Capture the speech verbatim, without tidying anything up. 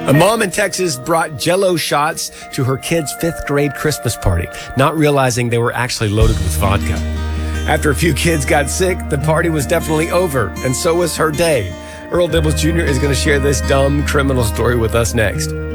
A mom in Texas brought Jell-O shots to her kid's fifth grade Christmas party, not realizing they were actually loaded with vodka. After a few kids got sick, the party was definitely over, and so was her day. Earl Dibbles Junior is going to share this dumb criminal story with us next.